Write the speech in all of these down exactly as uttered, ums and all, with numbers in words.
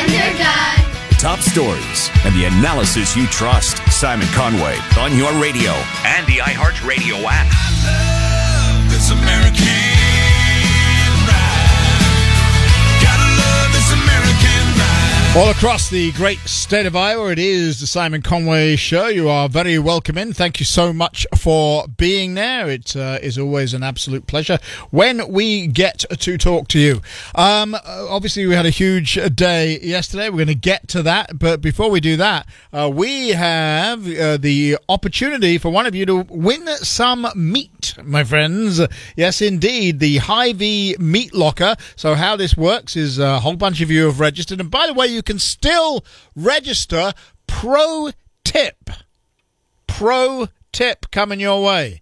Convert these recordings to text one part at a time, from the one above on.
I'm your guy. Top stories and the analysis you trust. Simon Conway on your radio and the iHeartRadio app. I love this American ride. Gotta love this American ride. All across the great state of Iowa, it is the Simon Conway Show. You are very welcome in. Thank you so much for being there. It uh, is always an absolute pleasure when we get to talk to you. Um, obviously, we had a huge day yesterday. We're going to get to that. But before we do that, uh, we have uh, the opportunity for one of you to win some meat, my friends. Yes, indeed, the Hy-Vee Meat Locker. So how this works is a whole bunch of you have registered. And by the way, you can still register. Pro tip. Pro tip coming your way.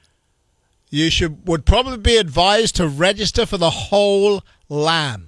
You should would probably be advised to register for the whole lamb.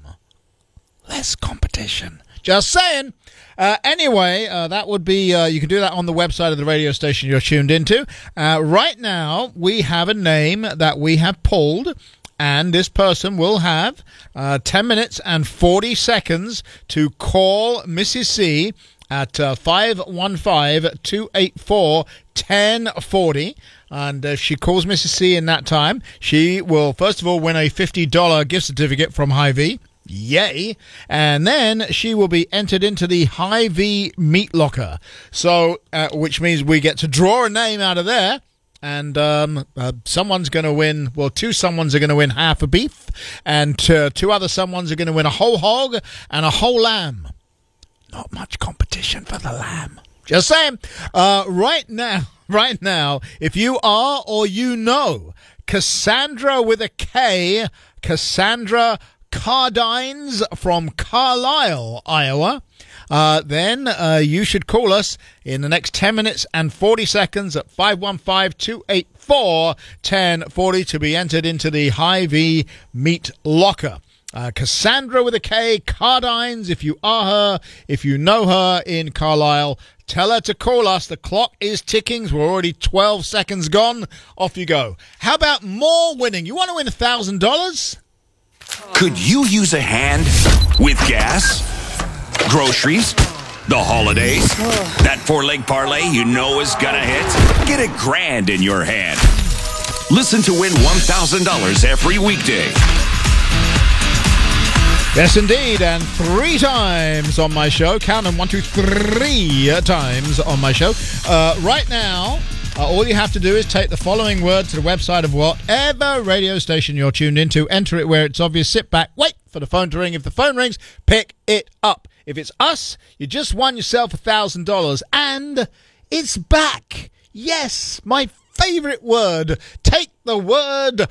Less competition. Just saying. Uh, anyway, uh, that would be, uh, you can do that on the website of the radio station you're tuned into. Uh, right now, we have a name that we have pulled. And this person will have uh, ten minutes and forty seconds to call Missus C at uh, five one five, two eight four, one oh four oh. And if she calls Missus C in that time, she will, first of all, win a fifty dollars gift certificate from Hy-Vee. Yay. And then she will be entered into the Hy-Vee Meat Locker. So, uh, which means we get to draw a name out of there. And um, uh, someone's going to win, well, two someones are going to win half a beef, and uh, two other someones are going to win a whole hog and a whole lamb. Not much competition for the lamb. Just saying. Uh, right now, right now, if you are or you know Cassandra with a K, Cassandra Cardines from Carlisle, Iowa, Uh, then uh, you should call us in the next ten minutes and forty seconds at five one five, two eight four, one oh four oh to be entered into the Hy-Vee Meat Locker. Uh, Cassandra with a K, Cardines, if you are her, if you know her in Carlisle, tell her to call us. The clock is ticking. We're already twelve seconds gone. Off you go. How about more winning? You want to win one thousand dollars? Could you use a hand with gas? Groceries? The holidays? That four-leg parlay you know is gonna hit? Get a grand in your hand. Listen to win one thousand dollars every weekday. Yes, indeed, and three times on my show. Count them, one, two, three times on my show. Uh, right now, uh, all you have to do is take the following word to the website of whatever radio station you're tuned into, enter it where it's obvious, sit back, wait for the phone to ring. If the phone rings, pick it up. If it's us, you just won yourself one thousand dollars, and it's back. Yes, my favorite word. Take the word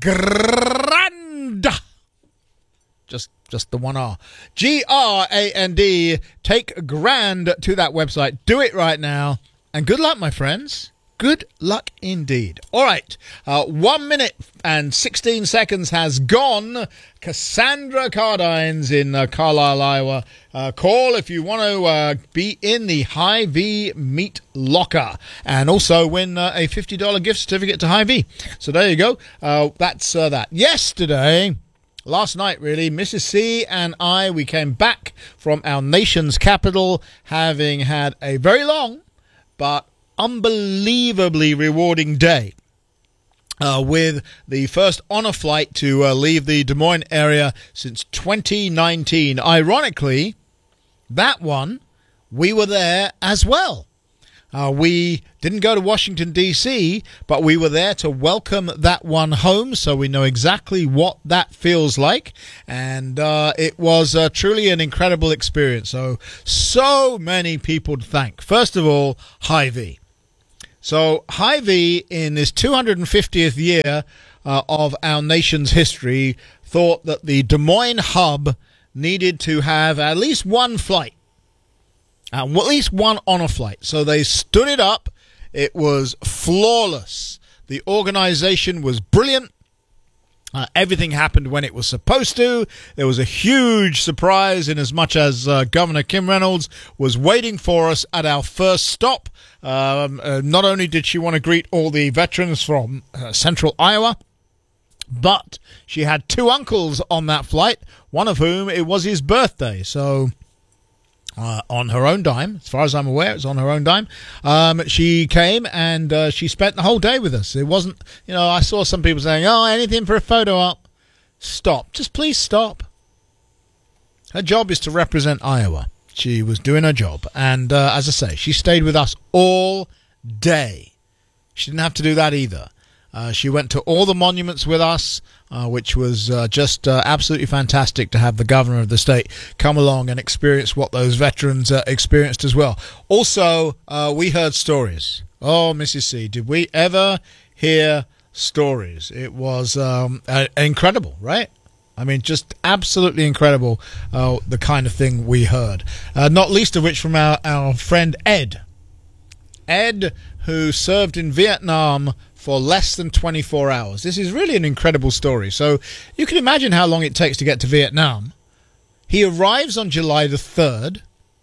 grand. Just just the one R. G R A N D. Take grand to that website. Do it right now. And good luck, my friends. Good luck indeed. All right. Uh, one minute and sixteen seconds has gone. Cassandra Cardines in uh, Carlisle, Iowa. Uh, call if you want to uh, be in the Hy-Vee Meat Locker and also win uh, a fifty dollars gift certificate to Hy-Vee. So there you go. Uh, that's uh, that. Yesterday, last night really, Missus C and I, we came back from our nation's capital having had a very long but unbelievably rewarding day uh, with the first honor flight to uh, leave the Des Moines area since twenty nineteen. Ironically, that one, we were there as well. Uh, we didn't go to Washington, D C, but we were there to welcome that one home, so we know exactly what that feels like. And uh, it was uh, truly an incredible experience. So, so many people to thank. First of all, Hy-Vee. So Hy-Vee, in this two hundred fiftieth year uh, of our nation's history, thought that the Des Moines hub needed to have at least one flight, uh, at least one honor flight. So they stood it up. It was flawless. The organization was brilliant. Uh, everything happened when it was supposed to. There was a huge surprise in as much as uh, Governor Kim Reynolds was waiting for us at our first stop. Um, uh, not only did she want to greet all the veterans from uh, central Iowa, but she had two uncles on that flight, one of whom it was his birthday. So Uh, on her own dime, as far as I'm aware, it's on her own dime. Um, she came and uh, she spent the whole day with us. It wasn't, you know, I saw some people saying, oh, anything for a photo op. Stop. Just please stop. Her job is to represent Iowa. She was doing her job. And uh, as I say, she stayed with us all day. She didn't have to do that either. Uh, she went to all the monuments with us, uh, which was uh, just uh, absolutely fantastic to have the governor of the state come along and experience what those veterans uh, experienced as well. Also, uh, we heard stories. Oh, Missus C, did we ever hear stories? It was um, uh, incredible, right? I mean, just absolutely incredible, uh, the kind of thing we heard. Uh, not least of which from our, our friend Ed. Ed, who served in Vietnam for less than twenty-four hours. This is really an incredible story. So you can imagine how long it takes to get to Vietnam. He arrives on July the third,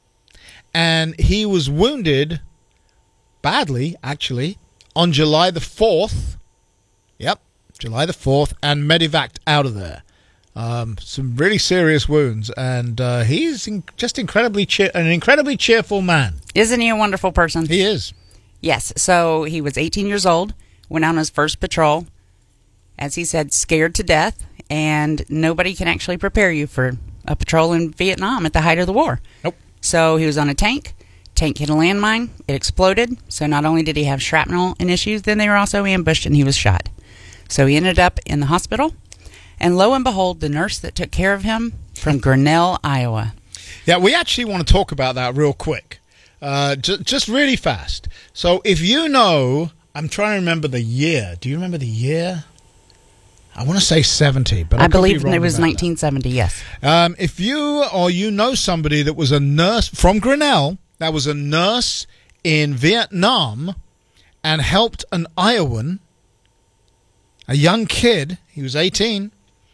and he was wounded badly, actually, on July the fourth. Yep, July the fourth, and medevaced out of there. Um, some really serious wounds, and uh, he's in, just incredibly cheer- an incredibly cheerful man. Isn't he a wonderful person? He is. Yes, so he was eighteen years old, went on his first patrol, as he said, scared to death, and nobody can actually prepare you for a patrol in Vietnam at the height of the war. Nope. So he was on a tank, tank hit a landmine, it exploded, so not only did he have shrapnel and issues, then they were also ambushed and he was shot. So he ended up in the hospital, and lo and behold, the nurse that took care of him from Grinnell, Iowa. Yeah, we actually want to talk about that real quick. Uh, j- just really fast. So if you know, I'm trying to remember the year. Do you remember the year? I want to say seventy, but I, I could be believe wrong it was about nineteen seventy, yes. that. Um, if you or you know somebody that was a nurse from Grinnell, that was a nurse in Vietnam and helped an Iowan, a young kid, he was eighteen,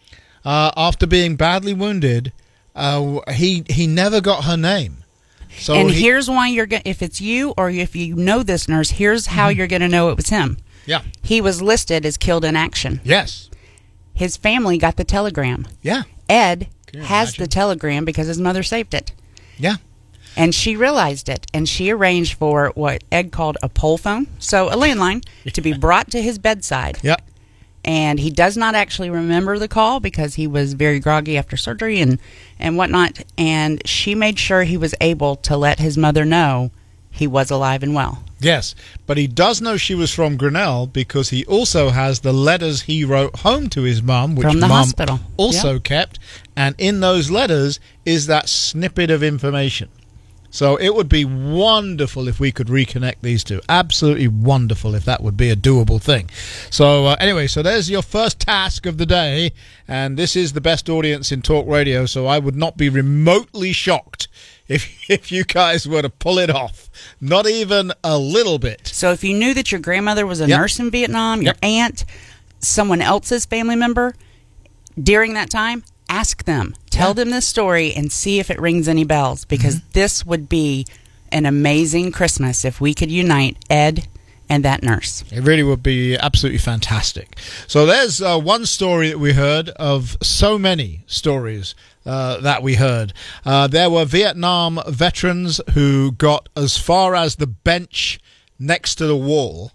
uh, after being badly wounded, uh, he he never got her name. So and he, here's why you're going if it's you or if you know this nurse, here's how Mm-hmm. you're going to know it was him. yeah, He was listed as killed in action. yes, His family got the telegram. yeah, Ed Can you has imagine? the telegram because his mother saved it. yeah. And she realized it, and she arranged for what Ed called a pole phone, so a landline, to be brought to his bedside. Yep. And he does not actually remember the call because he was very groggy after surgery and, and whatnot. And she made sure he was able to let his mother know he was alive and well. Yes, but he does know she was from Grinnell because he also has the letters he wrote home to his mum, which From the mum hospital. also Yep. kept. And in those letters is that snippet of information. So it would be wonderful if we could reconnect these two. Absolutely wonderful if that would be a doable thing. So uh, anyway, so there's your first task of the day. And this is the best audience in talk radio, so I would not be remotely shocked if if you guys were to pull it off. Not even a little bit. So if you knew that your grandmother was a Yep. nurse in Vietnam, your Yep. aunt, someone else's family member, during that time, ask them. Tell Yeah. them this story and see if it rings any bells, because Mm-hmm. this would be an amazing Christmas if we could unite Ed and that nurse. It really would be absolutely fantastic. So there's uh, one story that we heard of so many stories uh, that we heard. Uh, there were Vietnam veterans who got as far as the bench next to the wall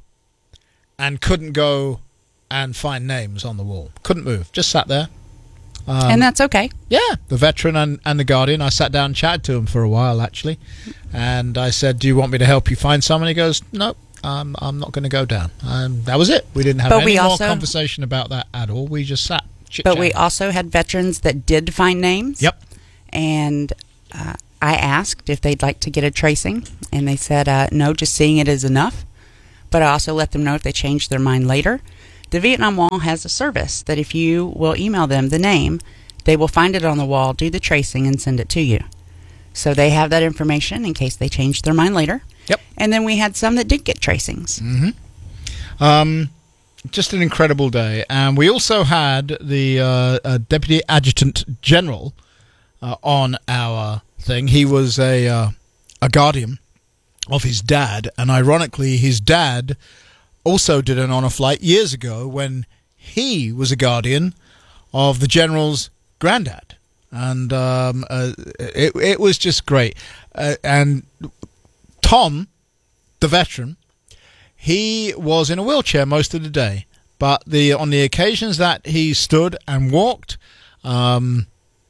and couldn't go and find names on the wall. Couldn't move. Just sat there. Um, and that's okay. Yeah, the veteran and, and the Guardian. I sat down and chatted to him for a while, actually. And I said, do you want me to help you find someone? He goes, no, um, I'm not going to go down. And that was it. We didn't have But any we more also- conversation about that at all. We just sat. But we chit-chatting. also had veterans that did find names. Yep. And uh, I asked if they'd like to get a tracing, and they said, uh, no, just seeing it is enough. But I also let them know if they changed their mind later. The Vietnam Wall has a service that if you will email them the name, they will find it on the wall, do the tracing, and send it to you. So they have that information in case they change their mind later. Yep. And then we had some that did get tracings. Um, just an incredible day. And we also had the uh, uh, Deputy Adjutant General uh, on our thing. He was a, uh, a guardian of his dad. And ironically, his dad also did an honor flight years ago when he was a guardian of the general's granddad. and um, uh, it it was just great. Uh, and Tom, the veteran, he was in a wheelchair most of the day, but the on the occasions that he stood and walked, um,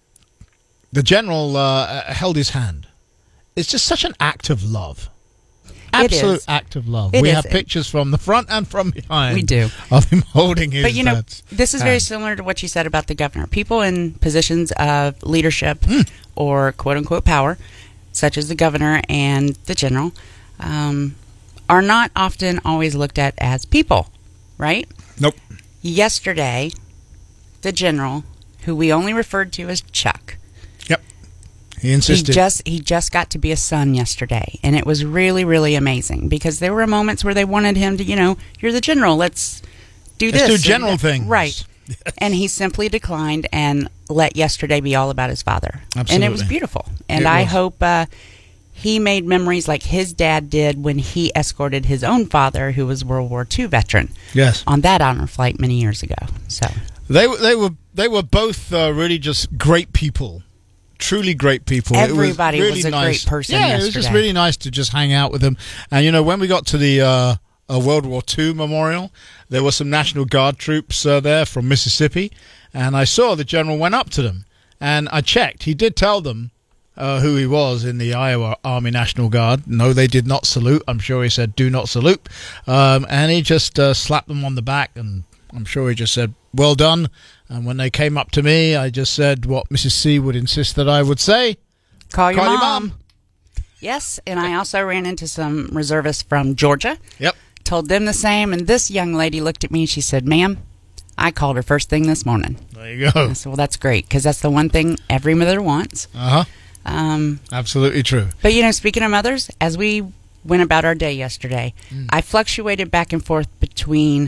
the general uh, held his hand. It's just such an act of love. Absolute is. act of love. It we is. have pictures from the front and from behind. We do. Of him holding his But you know, dad's this is very hand. similar to what you said about the governor. People in positions of leadership Mm. or quote unquote power, such as the governor and the general, um, are not often always looked at as people, right? Nope. Yesterday, the general, who we only referred to as Chuck, Yep. He he insisted. just he just got to be a son yesterday, and it was really really amazing because there were moments where they wanted him to, you know, you're the general, let's do Let's this, do and general that- things. right? And he simply declined and let yesterday be all about his father, and it was Absolutely. beautiful. And It I was. hope uh, he made memories like his dad did when he escorted his own father, who was a World War Two veteran, Yes. on that honor flight many years ago. So They were they were they were both uh, really just great people. Truly great people. Everybody it was, really was a nice. great person Yeah, it was just yesterday. really nice to just hang out with them. And you know, when we got to the uh, uh, World War Two memorial, there were some National Guard troops uh, there from Mississippi, and I saw the general went up to them, and I checked. He did tell them uh, who he was in the Iowa Army National Guard. No, they did not salute. I'm sure he said, "Do not salute," um, and he just uh, slapped them on the back, and I'm sure he just said, "Well done." And when they came up to me, I just said what Missus C would insist that I would say. call your Call your mom. mom. Yes, and I also ran into some reservists from Georgia. Yep. Told them the same, and this young lady looked at me and she said, "Ma'am, I called her first thing this morning." There you go. I said, "Well, that's great, because that's the one thing every mother wants." Uh-huh. Um, Absolutely true. but, you know, speaking of mothers, as we went about our day yesterday, Mm. I fluctuated back and forth between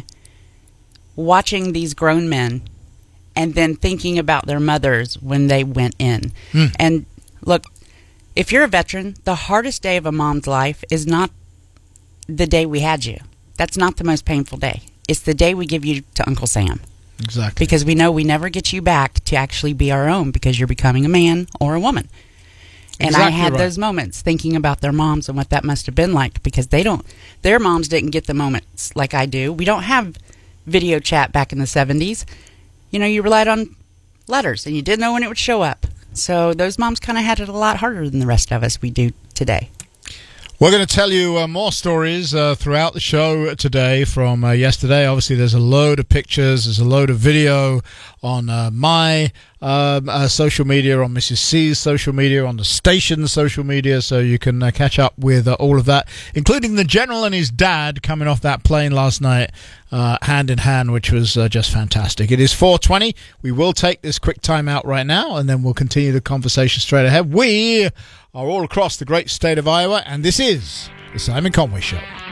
watching these grown men and then thinking about their mothers when they went in. Mm. And, look, if you're a veteran, the hardest day of a mom's life is not the day we had you. That's not the most painful day. It's the day we give you to Uncle Sam, Exactly. because we know we never get you back to actually be our own, because you're becoming a man or a woman. And I Exactly had right. those moments thinking about their moms and what that must have been like, because they don't, their moms didn't get the moments like I do. We don't have video chat back in the seventies. You know, you relied on letters and you didn't know when it would show up. So those moms kind of had it a lot harder than the rest of us we do today. We're going to tell you uh, more stories uh, throughout the show today from uh, yesterday. Obviously, there's a load of pictures. There's a load of video on uh, my um, uh, social media, on Missus C's social media, on the station's social media, so you can uh, catch up with uh, all of that, including the general and his dad coming off that plane last night, uh, hand in hand, which was uh, just fantastic. It is four twenty. We will take this quick time out right now, and then we'll continue the conversation straight ahead. We are all across the great state of Iowa, and this is the Simon Conway Show.